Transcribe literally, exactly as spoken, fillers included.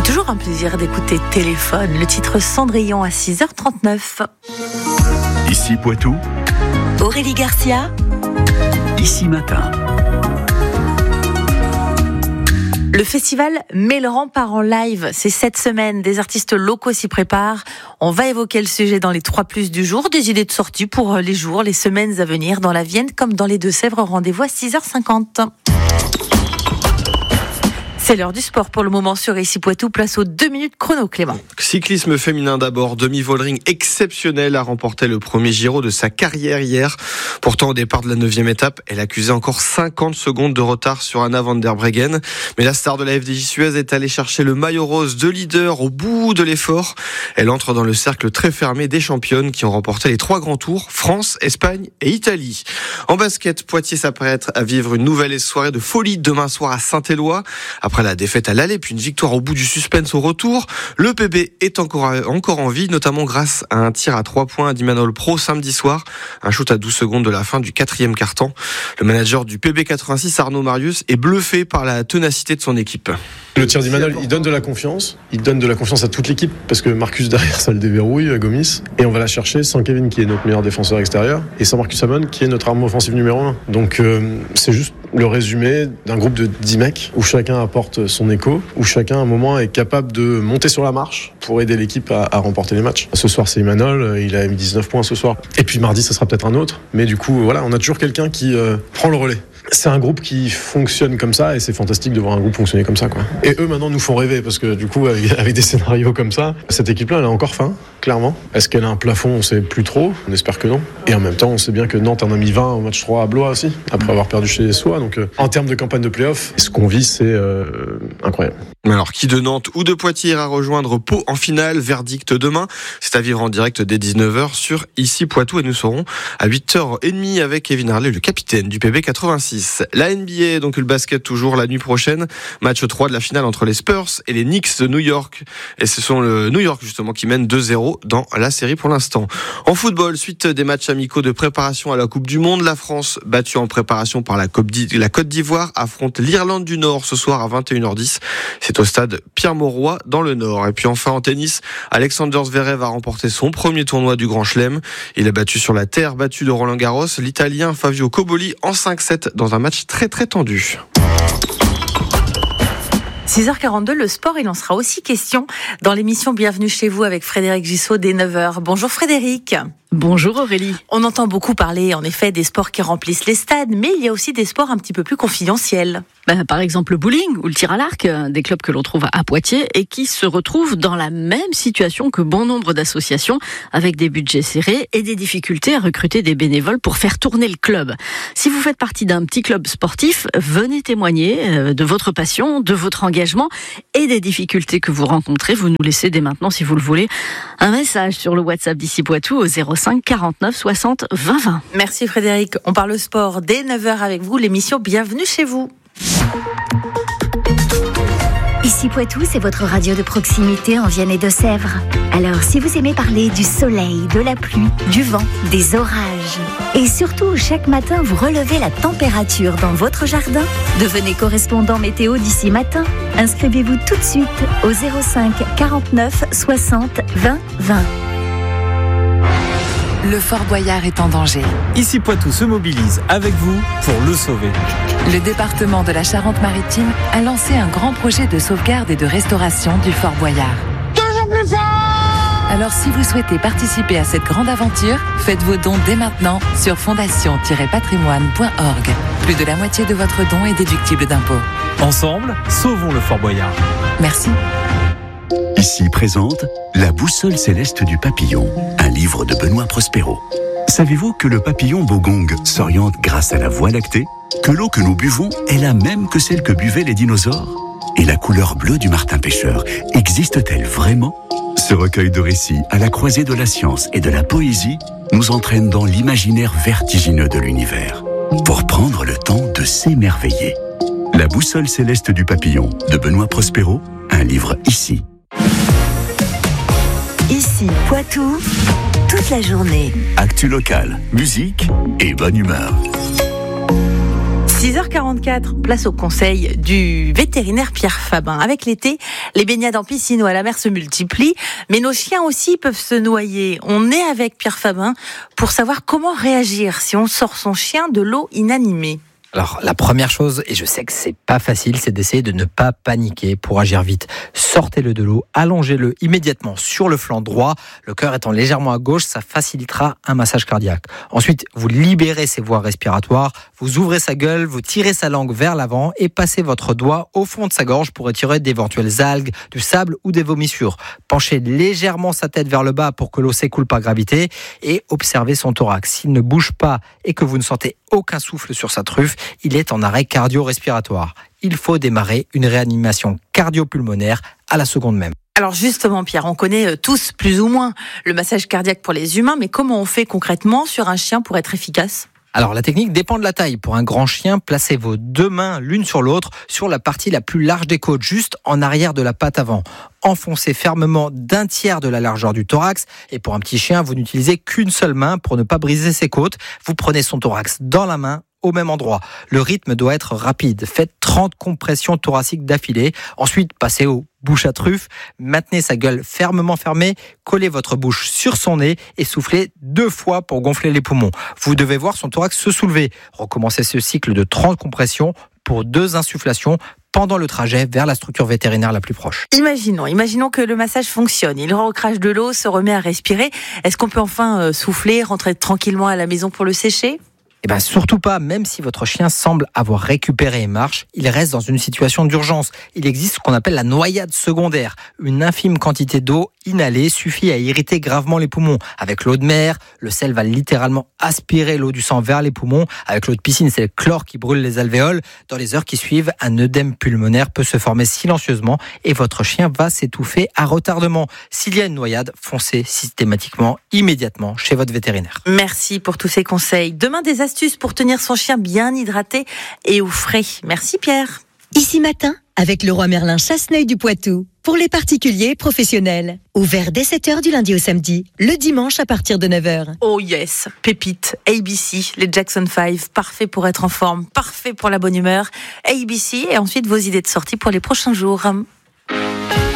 Toujours un plaisir d'écouter Téléphone, le titre Cendrillon à six heures trente-neuf. Ici Poitou, Aurélie Garcia, Ici Matin. Le festival Méleran part en live, c'est cette semaine, des artistes locaux s'y préparent. On va évoquer le sujet dans les trois plus du jour, des idées de sortie pour les jours, les semaines à venir dans la Vienne comme dans les Deux-Sèvres. Rendez-vous à six heures cinquante. C'est l'heure du sport pour le moment sur Ici Poitou. Place aux deux minutes chrono, Clément. Cyclisme féminin d'abord. Demi-volering exceptionnel a remporté le premier Giro de sa carrière hier. Pourtant, au départ de la neuvième étape, elle accusait encore cinquante secondes de retard sur Anna van der Breggen. Mais la star de la F D J Suez est allée chercher le maillot rose de leader au bout de l'effort. Elle entre dans le cercle très fermé des championnes qui ont remporté les trois grands tours, France, Espagne et Italie. En basket, Poitiers s'apprête à vivre une nouvelle soirée de folie demain soir à Saint-Éloi. Après la défaite à l'aller, puis une victoire au bout du suspense au retour, le P B est encore, encore en vie, notamment grâce à un tir à trois points d'Imanol Pro samedi soir, un shoot à douze secondes de la fin du quatrième quart-temps. Le manager du P B quatre-vingt-six, Arnaud Marius, est bluffé par la ténacité de son équipe. Le tir d'Imanol, il donne de la confiance, il donne de la confiance à toute l'équipe, parce que Marcus derrière, ça le déverrouille, Gomis, et on va la chercher sans Kevin qui est notre meilleur défenseur extérieur, et sans Marcus Amon qui est notre arme offensive numéro un. Donc euh, c'est juste le résumé d'un groupe de dix mecs, où chacun apporte son écho, où chacun à un moment est capable de monter sur la marche pour aider l'équipe à, à remporter les matchs. Ce soir c'est Imanol, il a mis dix-neuf points ce soir, et puis mardi ça sera peut-être un autre, mais du coup voilà, on a toujours quelqu'un qui euh, prend le relais. C'est un groupe qui fonctionne comme ça et c'est fantastique de voir un groupe fonctionner comme ça, quoi. Et eux maintenant nous font rêver parce que du coup avec, avec des scénarios comme ça, cette équipe-là elle a encore faim, clairement. Est-ce qu'elle a un plafond? On sait plus trop, on espère que non. Et en même temps on sait bien que Nantes en a mis vingt au match trois à Blois aussi, après avoir perdu chez soi. Donc euh, en termes de campagne de play-off, ce qu'on vit c'est euh, incroyable. Alors qui de Nantes ou de Poitiers ira rejoindre Pau en finale? Verdict demain. C'est à vivre en direct dès dix-neuf heures sur Ici Poitou et nous serons à huit heures trente avec Kevin Harley, le capitaine du P B quatre-vingt-six. La N B A, donc le basket toujours la nuit prochaine. Match trois de la finale entre les Spurs et les Knicks de New York. Et ce sont le New York justement qui mène deux zéro dans la série pour l'instant. En football, suite des matchs amicaux de préparation à la Coupe du Monde, la France, battue en préparation par la Côte d'Ivoire, affronte l'Irlande du Nord ce soir à vingt et une heures dix. C'est au stade Pierre-Mauroy dans le Nord. Et puis enfin en tennis, Alexander Zverev a remporté son premier tournoi du Grand Chelem. Il a battu sur la terre battue de Roland Garros l'Italien Fabio Cobolli en cinq sept dans un match très très tendu. six heures quarante-deux, le sport, il en sera aussi question dans l'émission Bienvenue chez vous avec Frédéric Gissot dès neuf heures. Bonjour Frédéric. Bonjour Aurélie. On entend beaucoup parler en effet des sports qui remplissent les stades, mais il y a aussi des sports un petit peu plus confidentiels. Ben, par exemple le bowling ou le tir à l'arc, des clubs que l'on trouve à Poitiers et qui se retrouvent dans la même situation que bon nombre d'associations avec des budgets serrés et des difficultés à recruter des bénévoles pour faire tourner le club. Si vous faites partie d'un petit club sportif, venez témoigner de votre passion, de votre engagement et des difficultés que vous rencontrez. Vous nous laissez dès maintenant, si vous le voulez, un message sur le WhatsApp d'Ici Poitou au zéro cinq quarante-neuf soixante vingt vingt. Merci Frédéric. On parle sport dès neuf heures avec vous, l'émission Bienvenue chez vous. Ici Poitou, c'est votre radio de proximité en Vienne et Deux-Sèvres. Alors, si vous aimez parler du soleil, de la pluie, du vent, des orages, et surtout, chaque matin, vous relevez la température dans votre jardin, devenez correspondant météo d'ici matin. Inscrivez-vous tout de suite au zéro cinq quarante-neuf soixante vingt vingt. Le Fort Boyard est en danger. Ici Poitou se mobilise avec vous pour le sauver. Le département de la Charente-Maritime a lancé un grand projet de sauvegarde et de restauration du Fort Boyard. Toujours plus fort! Alors si vous souhaitez participer à cette grande aventure, faites vos dons dès maintenant sur fondation tiret patrimoine point org. Plus de la moitié de votre don est déductible d'impôts. Ensemble, sauvons le Fort Boyard. Merci. Ici présente La boussole céleste du papillon, un livre de Benoît Prospero. Savez-vous que le papillon bogong s'oriente grâce à la Voie lactée? Que l'eau que nous buvons est la même que celle que buvaient les dinosaures? Et la couleur bleue du martin pêcheur existe-t-elle vraiment? Ce recueil de récits à la croisée de la science et de la poésie nous entraîne dans l'imaginaire vertigineux de l'univers pour prendre le temps de s'émerveiller. La boussole céleste du papillon de Benoît Prospero, un livre ici. Ici Poitou, toute la journée. Actu locale, musique et bonne humeur. six heures quarante-quatre, place au conseil du vétérinaire Pierre Fabin. Avec l'été, les baignades en piscine ou à la mer se multiplient, mais nos chiens aussi peuvent se noyer. On est avec Pierre Fabin pour savoir comment réagir si on sort son chien de l'eau inanimée. Alors, la première chose, et je sais que c'est pas facile, c'est d'essayer de ne pas paniquer pour agir vite. Sortez-le de l'eau, allongez-le immédiatement sur le flanc droit. Le cœur étant légèrement à gauche, ça facilitera un massage cardiaque. Ensuite, vous libérez ses voies respiratoires, vous ouvrez sa gueule, vous tirez sa langue vers l'avant et passez votre doigt au fond de sa gorge pour retirer d'éventuelles algues, du sable ou des vomissures. Penchez légèrement sa tête vers le bas pour que l'eau s'écoule par gravité et observez son thorax. S'il ne bouge pas et que vous ne sentez aucun souffle sur sa truffe, il est en arrêt cardio-respiratoire. Il faut démarrer une réanimation cardio-pulmonaire à la seconde même. Alors justement, Pierre, on connaît tous plus ou moins le massage cardiaque pour les humains, mais comment on fait concrètement sur un chien pour être efficace ? Alors la technique dépend de la taille. Pour un grand chien, placez vos deux mains l'une sur l'autre sur la partie la plus large des côtes, juste en arrière de la patte avant. Enfoncez fermement d'un tiers de la largeur du thorax. Et pour un petit chien, vous n'utilisez qu'une seule main pour ne pas briser ses côtes. Vous prenez son thorax dans la main, au même endroit. Le rythme doit être rapide. Faites trente compressions thoraciques d'affilée. Ensuite, passez au bouche à truffe. Maintenez sa gueule fermement fermée. Collez votre bouche sur son nez et soufflez deux fois pour gonfler les poumons. Vous devez voir son thorax se soulever. Recommencez ce cycle de trente compressions pour deux insufflations pendant le trajet vers la structure vétérinaire la plus proche. Imaginons, imaginons que le massage fonctionne. Il recrache de l'eau, se remet à respirer. Est-ce qu'on peut enfin euh, souffler, rentrer tranquillement à la maison pour le sécher ? Eh bien, surtout pas, même si votre chien semble avoir récupéré et marche, il reste dans une situation d'urgence. Il existe ce qu'on appelle la noyade secondaire. Une infime quantité d'eau inhalée suffit à irriter gravement les poumons. Avec l'eau de mer, le sel va littéralement aspirer l'eau du sang vers les poumons. Avec l'eau de piscine, c'est le chlore qui brûle les alvéoles. Dans les heures qui suivent, un œdème pulmonaire peut se former silencieusement et votre chien va s'étouffer à retardement. S'il y a une noyade, foncez systématiquement, immédiatement chez votre vétérinaire. Merci pour tous ces conseils. Demain, des astuces pour tenir son chien bien hydraté et au frais. Merci Pierre. Ici Matin, avec Leroy Merlin Chasseneuil du Poitou. Pour les particuliers et professionnels. Ouvert dès sept heures du lundi au samedi. Le dimanche à partir de neuf heures. Oh yes, Pépite, A B C, les Jackson five, parfait pour être en forme, parfait pour la bonne humeur. A B C et ensuite vos idées de sortie pour les prochains jours.